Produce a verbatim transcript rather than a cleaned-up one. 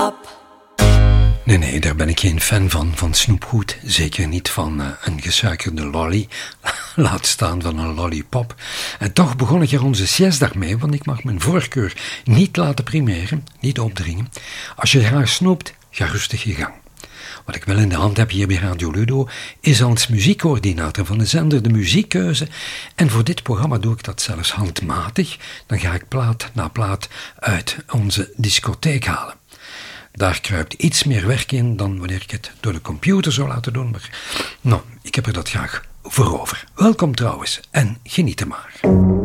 Nee, nee, daar ben ik geen fan van, van snoepgoed. Zeker niet van uh, een gesuikerde lolly. Laat staan van een lollipop. En toch begon ik er onze siestdag mee, want ik mag mijn voorkeur niet laten primeren, niet opdringen. Als je graag snoept, ga rustig je gang. Wat ik wel in de hand heb hier bij Radio Ludo is als muziekcoördinator van de zender de muziekkeuze. En voor dit programma doe ik dat zelfs handmatig. Dan ga ik plaat na plaat uit onze discotheek halen. Daar kruipt iets meer werk in dan wanneer ik het door de computer zou laten doen. Maar nou, ik heb er dat graag voor over. Welkom trouwens en geniet er maar.